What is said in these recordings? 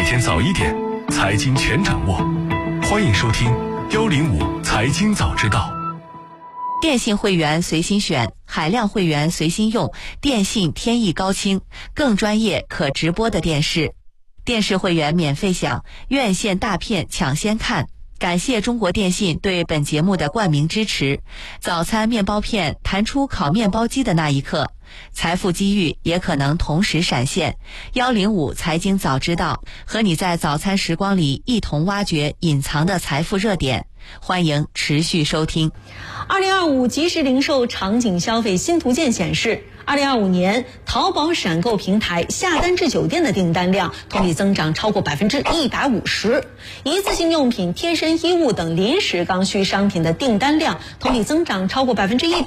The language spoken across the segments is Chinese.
天早一点，财经全掌握。欢迎收听105财经早知道。 电信会员随心选，海量会员随心用，电信天翼高清，更专业可直播的电视。电视会员免费享，院线大片抢先看。感谢中国电信对本节目的冠名支持。早餐面包片弹出烤面包机的那一刻，财富机遇也可能同时闪现。105财经早知道，和你在早餐时光里一同挖掘隐藏的财富热点。欢迎持续收听。 2025即时零售场景消费新图鉴显示，2025年淘宝闪购平台下单至酒店的订单量同比增长超过150%，一次性用品、贴身衣物等临时刚需商品的订单量同比增长超过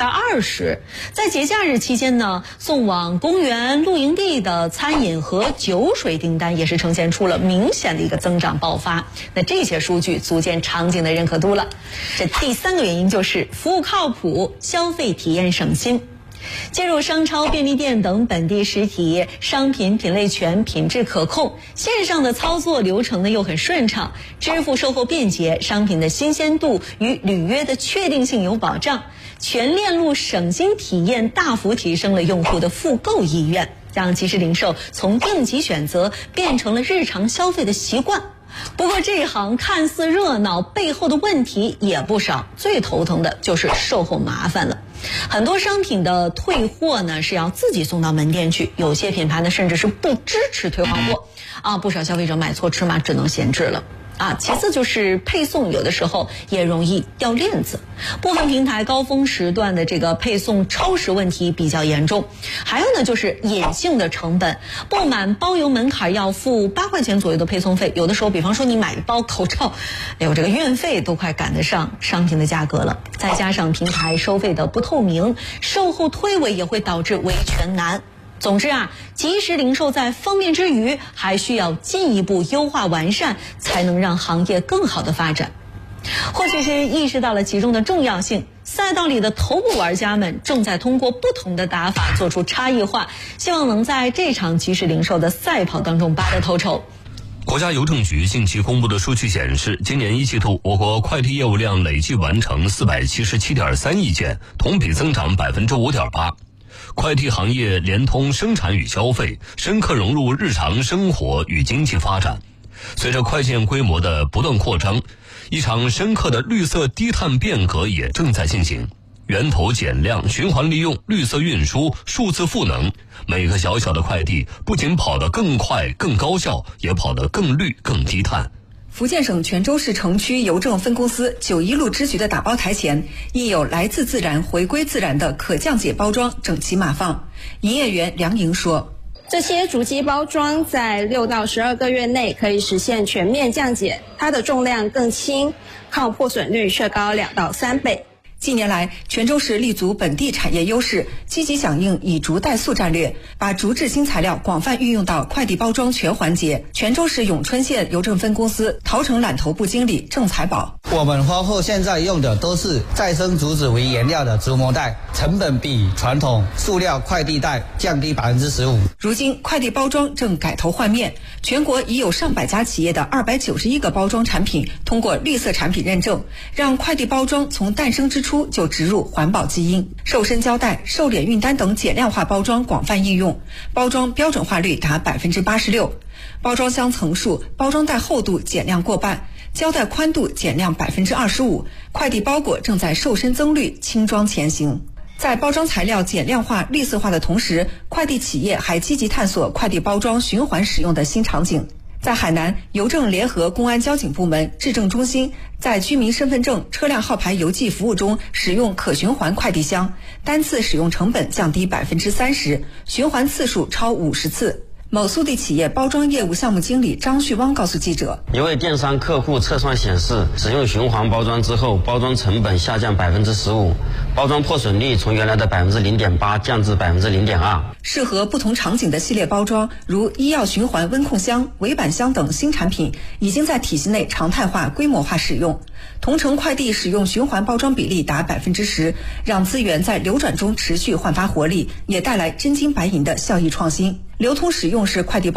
120%。在节假日期间呢，送往公园、露营地的餐饮和酒水订单也是呈现出了明显的一个增长爆发。那这些数据足见场景的认可度了。这第三个原因就是服务靠谱，消费体验省心。进入商超、便利店等本地实体，商品品类全，品质可控，线上的操作流程呢又很顺畅，支付售后便捷，商品的新鲜度与履约的确定性有保障，全链路省心体验大幅提升了用户的复购意愿，让即时零售从应急选择变成了日常消费的习惯。不过这一行看似热闹，背后的问题也不少，最头疼的就是售后麻烦了。很多商品的退货呢是要自己送到门店去，有些品牌呢甚至是不支持退换货不少消费者买错尺码只能闲置了其次就是配送有的时候也容易掉链子，部分平台高峰时段的这个配送超时问题比较严重。还有呢就是隐性的成本，不满包邮门槛要付8块钱左右的配送费，有的时候比方说你买一包口罩，这个运费都快赶得上商品的价格了。再加上平台收费的不透明，售后推诿也会导致维权难。总之即时零售在方便之余，还需要进一步优化完善，才能让行业更好的发展。或许是意识到了其中的重要性，赛道里的头部玩家们正在通过不同的打法做出差异化，希望能在这场即时零售的赛跑当中拔得头筹。 国家邮政局近期公布的数据显示，今年1季度我国快递业务量累计完成477.3亿件，同比增长5.8%。快递行业连通生产与消费，深刻融入日常生活与经济发展。随着快件规模的不断扩张，一场深刻的绿色低碳变革也正在进行。源头减量、循环利用、绿色运输、数字赋能，每个小小的快递不仅跑得更快更高效，也跑得更绿更低碳。 福建省泉州市城区邮政分公司91路支局的打包台前，印有来自自然回归自然的可降解包装整齐码放。营业员梁莹说， 这些竹基包装在6到12个月内可以实现全面降解，它的重量更轻，抗破损率却高2到3倍。 近年来，泉州市立足本地产业优势，积极响应以竹代塑战略，把竹制新材料广泛运用到快递包装全环节。泉州市永春县邮政分公司桃城揽头部经理郑财宝， 我们发货现在用的都是再生竹子为原料的竹膜袋，成本比传统塑料快递袋降低15%。 如今快递包装正改头换面，全国已有上百家企业的291个包装产品通过绿色产品认证，让快递包装从诞生之初就植入环保基因。瘦身胶带、瘦脸运单等减量化包装广泛应用，包装标准化率达86%，包装箱层数、包装袋厚度减量过半，胶带宽度减量25%，快递包裹正在瘦身增绿、轻装前行。在包装材料减量化、绿色化的同时，快递企业还积极探索快递包装循环使用的新场景。在海南，邮政联合公安交警部门质证中心在居民身份证、车辆号牌邮寄服务中使用可循环快递箱，单次使用成本降低30%，循环次数超50次。某速递企业包装业务项目经理张旭汪告诉记者， 一位电商客户测算显示，使用循环包装之后，包装成本下降15%，包装破损率从原来的0.8%降至0.2%。 适合不同场景的系列包装，如医药循环温控箱、围板箱等新产品，已经在体系内常态化、规模化使用。同城快递使用循环包装比例达10%，让资源在流转中持续焕发活力，也带来真金白银的效益创新。流通使用是快递